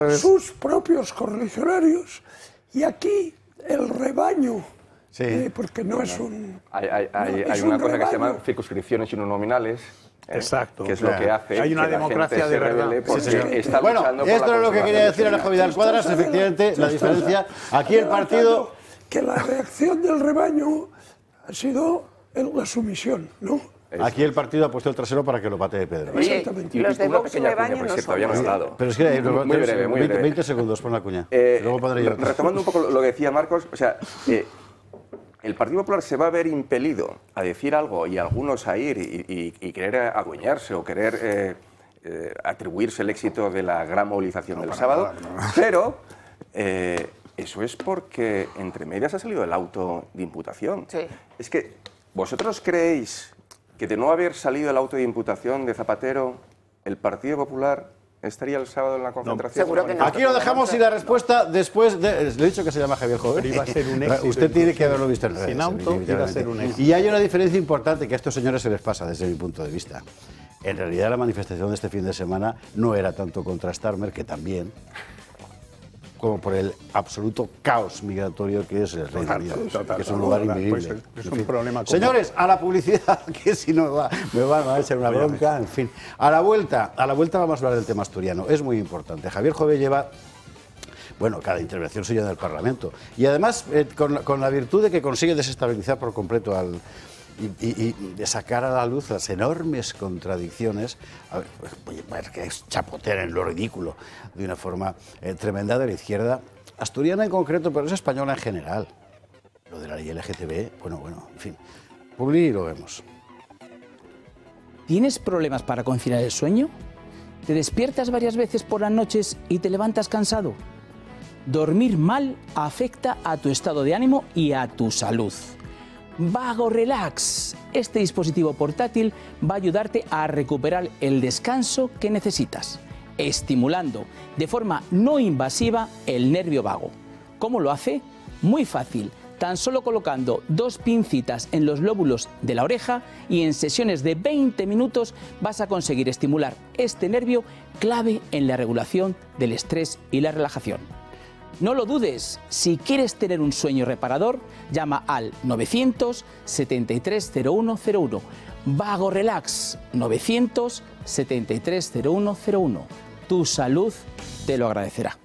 sus propios correligionarios, y aquí el rebaño, porque no es un... Hay una cosa que se llama circunscripciones uninominales. Exacto. Que es lo que hace hay una que democracia la gente de verdad. Bueno, esto es lo que quería decir Alejo Vidal Cuadras, efectivamente, la diferencia. Aquí el partido... Que la reacción del rebaño ha sido la sumisión, ¿no? Aquí el partido ha puesto el trasero para que lo patee Pedro. Exactamente. Los de una Vox pequeña rebaño cuña, por no cierto, había somos. notado. Pero es que muy breve, muy breve. 20 segundos, pon la cuña. Luego pondré yo. Retomando un poco lo que decía Marcos, o sea, el Partido Popular se va a ver impelido a decir algo y algunos a ir y querer adueñarse o querer atribuirse el éxito de la gran movilización del sábado, pero eso es porque entre medias ha salido el auto de imputación. Sí. Es que vosotros creéis que de no haber salido el auto de imputación de Zapatero, el Partido Popular estaría el sábado en la concentración. Seguro que no. Aquí lo dejamos y la respuesta después de... Le he dicho que se llama Javier Jover. Pero iba a ser un éxito. Usted tiene que haberlo visto en redes. Sin auto iba a ser un éxito. Y hay una diferencia importante que a estos señores se les pasa desde mi punto de vista. En realidad la manifestación de este fin de semana no era tanto contra Starmer, que también, como por el absoluto caos migratorio que es el Reino Unido, que es un lugar invivible. Pues es un problema común. Señores, a la publicidad, que si no me van a echar una bronca, en fin. A la vuelta vamos a hablar del tema asturiano, es muy importante. Javier Jove lleva, bueno, cada intervención suya en el Parlamento, y además con la virtud de que consigue desestabilizar por completo y de sacar a la luz las enormes contradicciones, que es chapotear en lo ridículo de una forma tremenda de la izquierda asturiana en concreto, pero es española en general. Lo de la ley LGTB, bueno, en fin. Publi y lo vemos. ¿Tienes problemas para conciliar el sueño? ¿Te despiertas varias veces por las noches y te levantas cansado? Dormir mal afecta a tu estado de ánimo y a tu salud. Vago Relax. Este dispositivo portátil va a ayudarte a recuperar el descanso que necesitas, estimulando de forma no invasiva el nervio vago. ¿Cómo lo hace? Muy fácil, tan solo colocando 2 pincitas en los lóbulos de la oreja y en sesiones de 20 minutos vas a conseguir estimular este nervio clave en la regulación del estrés y la relajación. No lo dudes, si quieres tener un sueño reparador, llama al 973-0101. Vago Relax, 973-0101. Tu salud te lo agradecerá.